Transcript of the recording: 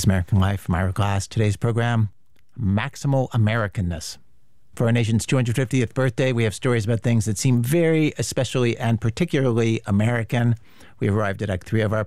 American Life, from Ira Glass. Today's program, Maximal Americanness. For our nation's 250th birthday, we have stories about things that seem very especially and particularly American. We have arrived at Act 3 of our